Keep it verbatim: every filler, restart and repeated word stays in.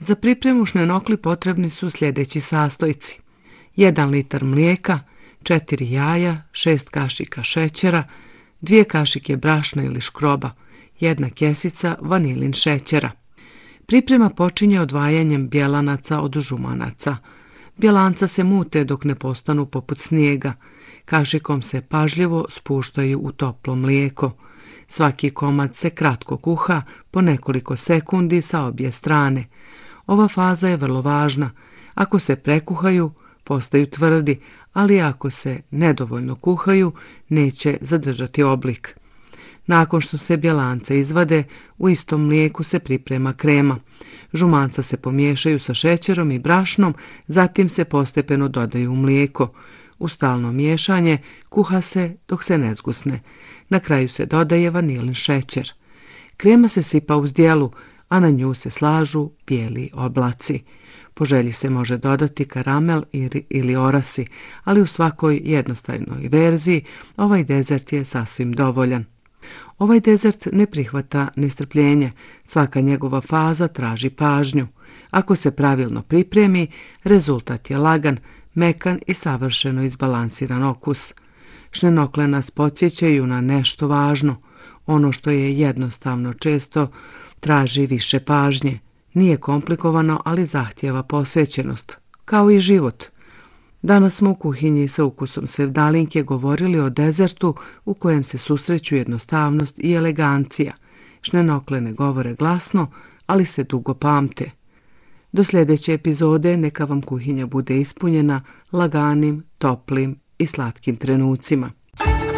Za pripremu šnenokli potrebni su sljedeći sastojci: jedan litar mlijeka, četiri jaja, šest kašika šećera, dvije kašike brašna ili škroba, jedna kesica vanilin šećera. Priprema počinje odvajanjem bjelanaca od žumanaca. Bjelanca se mute dok ne postanu poput snijega. Kašikom se pažljivo spuštaju u toplo mlijeko. Svaki komad se kratko kuha po nekoliko sekundi sa obje strane. Ova faza je vrlo važna. Ako se prekuhaju, postaju tvrdi, ali ako se nedovoljno kuhaju, neće zadržati oblik. Nakon što se bjelance izvade, u istom mlijeku se priprema krema. Žumanca se pomiješaju sa šećerom i brašnom, zatim se postepeno dodaju u mlijeko. U stalno miješanje kuha se dok se ne zgusne. Na kraju se dodaje vanilin šećer. Krema se sipa u zdjelu, a na nju se slažu bijeli oblaci. Po želji se može dodati karamel ili orasi, ali u svakoj jednostavnoj verziji ovaj dezert je sasvim dovoljan. Ovaj dezert ne prihvata nestrpljenje, svaka njegova faza traži pažnju. Ako se pravilno pripremi, rezultat je lagan, mekan i savršeno izbalansiran okus. Šnenokle nas podsjećaju na nešto važno. Ono što je jednostavno često traži više pažnje. Nije komplikovano, ali zahtijeva posvećenost, kao i život. Danas smo u kuhinji sa ukusom sevdalinke govorili o dezertu u kojem se susreću jednostavnost i elegancija. Šnenokle ne govore glasno, ali se dugo pamte. Do sljedeće epizode neka vam kuhinja bude ispunjena laganim, toplim i slatkim trenucima.